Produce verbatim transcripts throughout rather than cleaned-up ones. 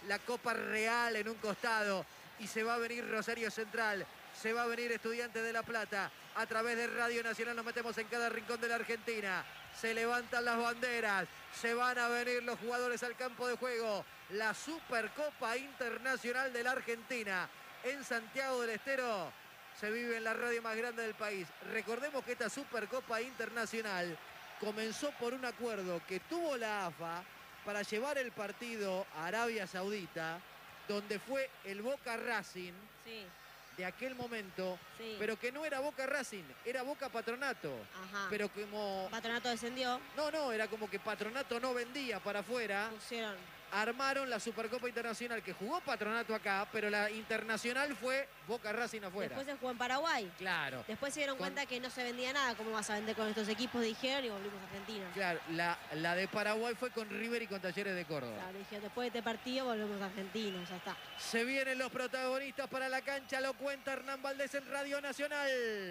la Copa Real en un costado. Y se va a venir Rosario Central. Se va a venir Estudiantes de La Plata. A través de Radio Nacional nos metemos en cada rincón de la Argentina. Se levantan las banderas. Se van a venir los jugadores al campo de juego. La Supercopa Internacional de la Argentina. En Santiago del Estero se vive en la radio más grande del país. Recordemos que esta Supercopa Internacional comenzó por un acuerdo que tuvo la A F A para llevar el partido a Arabia Saudita, donde fue el Boca Racing. Sí. De aquel momento, sí. Pero que no era Boca Racing, era Boca Patronato. Ajá. Pero como... Patronato descendió. No, no, era como que Patronato no vendía para afuera. Pusieron. Armaron la Supercopa Internacional que jugó Patronato acá, pero la internacional fue Boca Racing afuera. Después se jugó en Paraguay. Claro. Después se dieron con... cuenta que no se vendía nada. ¿Cómo vas a vender con estos equipos? Dijeron y volvimos a Argentina. Claro, la, la de Paraguay fue con River y con Talleres de Córdoba. Claro, dijeron, después de este partido volvemos a Argentina, ya está. Se vienen los protagonistas para la cancha, lo cuenta Hernán Valdés en Radio Nacional.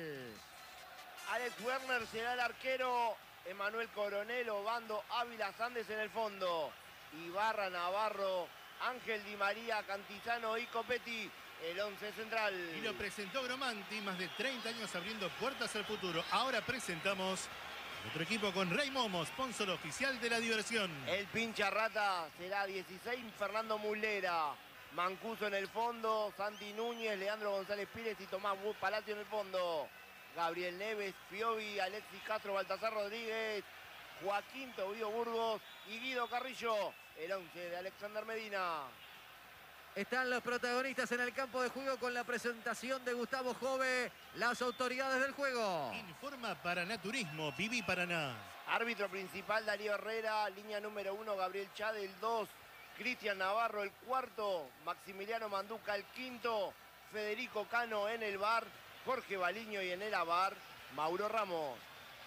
Alex Werner será el arquero, Emanuel Coronel, Obando, Ávila, Sandes en el fondo. Ibarra, Navarro, Ángel Di María, Cantizano y Copetti, el once central. Y lo presentó Gromanti, más de treinta años abriendo puertas al futuro. Ahora presentamos otro equipo con Rey Momo, sponsor oficial de la diversión. El pincha rata será dieciséis, Fernando Mulera. Mancuso en el fondo, Santi Núñez, Leandro González Pires y Tomás Palacio en el fondo. Gabriel Neves, Fiovi, Alexis Castro, Baltasar Rodríguez, Joaquín Tobío Burgos y Guido Carrillo, el once de Alexander Medina. Están los protagonistas en el campo de juego con la presentación de Gustavo Jove, las autoridades del juego. Informa Paraná Turismo, Viví Paraná. Árbitro principal Darío Herrera, línea número uno Gabriel Chade, el dos Cristian Navarro, el cuarto Maximiliano Manduca, el quinto Federico Cano en el bar, Jorge Baliño y en el abar Mauro Ramos.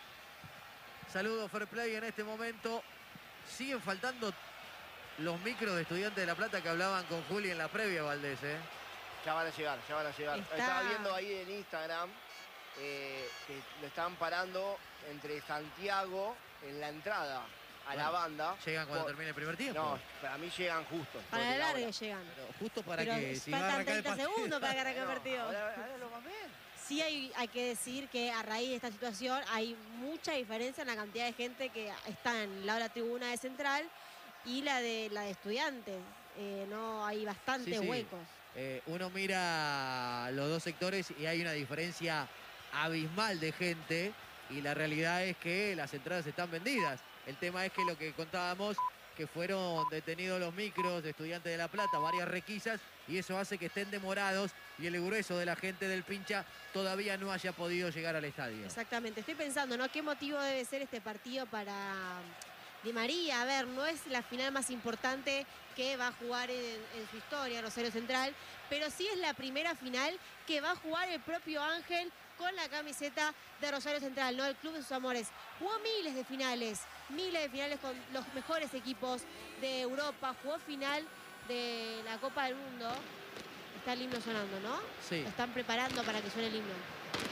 Saludos, Fair Play en este momento. Siguen faltando los micros de Estudiantes de La Plata que hablaban con Juli en la previa, Valdés, ¿eh? Ya van a llegar, ya van a llegar. Está... Estaba viendo ahí en Instagram eh, que lo estaban parando entre Santiago en la entrada a bueno, la banda. ¿Llegan cuando por... termine el primer tiempo? No, para mí llegan justo. Para el largo llegan. Pero justo para Pero que... Si faltan treinta segundos para que arranque el no, partido. Ahora, ahora lo van a ver. Sí hay, hay que decir que a raíz de esta situación hay mucha diferencia en la cantidad de gente que está en la otra tribuna de Central y la de la de Estudiantes. Eh, no hay bastantes sí, sí. huecos. Eh, uno mira los dos sectores y hay una diferencia abismal de gente y la realidad es que las entradas están vendidas. El tema es que lo que contábamos, que fueron detenidos los micros de Estudiantes de La Plata, varias requisas, y eso hace que estén demorados y el grueso de la gente del pincha todavía no haya podido llegar al estadio. Exactamente, estoy pensando, ¿no? ¿Qué motivo debe ser este partido para Di María? A ver, no es la final más importante que va a jugar en, en su historia, Rosario Central, pero sí es la primera final que va a jugar el propio Ángel con la camiseta de Rosario Central, ¿no? El club de sus amores. Jugó miles de finales, miles de finales con los mejores equipos de Europa, jugó final de la Copa del Mundo. Está el himno sonando, ¿no? Sí. Lo están preparando para que suene el himno.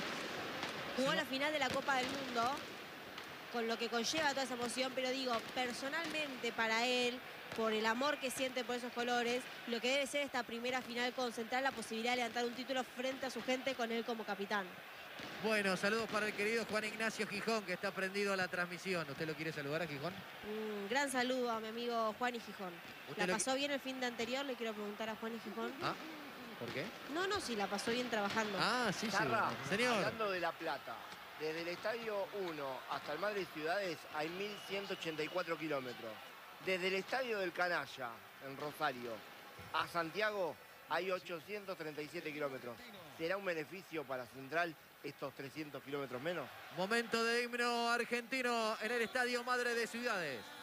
Jugó la final de la Copa del Mundo, con lo que conlleva toda esa emoción, pero digo, personalmente para él, por el amor que siente por esos colores, lo que debe ser esta primera final con Central, la posibilidad de levantar un título frente a su gente con él como capitán. Bueno, saludos para el querido Juan Ignacio Gijón, que está prendido a la transmisión. ¿Usted lo quiere saludar a Gijón? Un gran saludo a mi amigo Juan y Gijón. ¿La pasó bien el fin de anterior? Le quiero preguntar a Juan y Gijón. ¿Ah? ¿Por qué? No, no, sí, la pasó bien trabajando. Ah, sí, Zarra, sí. Señor. Hablando de La Plata, desde el Estadio uno hasta el Madre Ciudades hay mil ciento ochenta y cuatro kilómetros. Desde el Estadio del Canalla, en Rosario, a Santiago hay ochocientos treinta y siete kilómetros. ¿Será un beneficio para Central estos trescientos kilómetros menos? Momento de himno argentino en el Estadio Madre de Ciudades.